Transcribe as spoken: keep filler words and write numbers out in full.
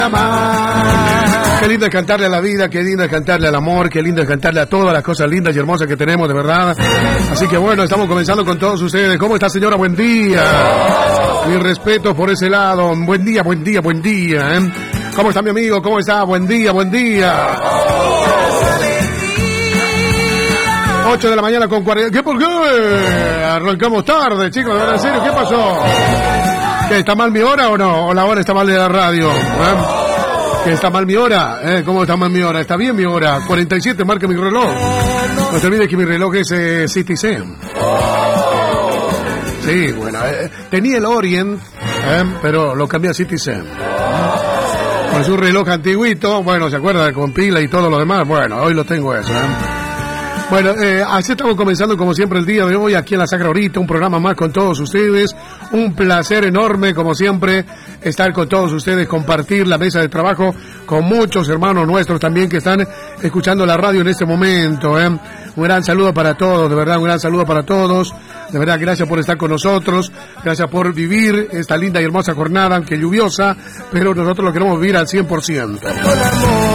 Qué lindo es cantarle a la vida, qué lindo es cantarle al amor, qué lindo es cantarle a todas las cosas lindas y hermosas que tenemos, de verdad. Así que bueno, estamos comenzando con todos ustedes. ¿Cómo está, señora? Buen día. Mi respeto por ese lado. Buen día, buen día, buen día. ¿eh? ¿Cómo está mi amigo? ¿Cómo está? Buen día, buen día. ocho de la mañana con cuarenta. ¿Qué por qué? Arrancamos tarde, chicos. De verdad, en serio, ¿qué pasó? ¿Qué, está mal mi hora o no? ¿O la hora está mal de la radio? ¿Eh? ¿Que está mal mi hora? ¿Eh? ¿Cómo está mal mi hora? ¿Está bien mi hora? cuarenta y siete marca mi reloj. No se olvide que mi reloj es eh, Citizen. Sí, bueno, eh, tenía el Orient, eh, pero lo cambié a Citizen. Con su reloj antiguito, bueno, ¿se acuerda? Con pila y todo lo demás. Bueno, hoy lo tengo eso, ¿eh? Bueno, eh, así estamos comenzando como siempre el día de hoy aquí en La Sacra Horita, un programa más con todos ustedes. Un placer enorme, como siempre, estar con todos ustedes, compartir la mesa de trabajo con muchos hermanos nuestros también que están escuchando la radio en este momento. ¿eh? Un gran saludo para todos, de verdad, un gran saludo para todos. De verdad, gracias por estar con nosotros, gracias por vivir esta linda y hermosa jornada, aunque lluviosa, pero nosotros lo queremos vivir al cien por ciento.